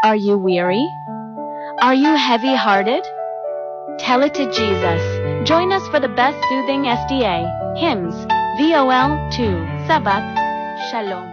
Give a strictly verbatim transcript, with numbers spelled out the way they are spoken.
Are you weary? Are you heavy-hearted? Tell it to Jesus. Join us for the best soothing S D A hymns. V O L two. Sabbath. Shalom.